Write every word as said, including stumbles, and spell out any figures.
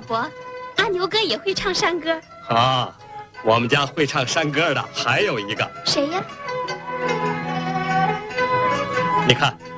伯，阿牛哥也会唱山歌。 啊，我们家会唱山歌的还有一个。 谁呀？ 你看。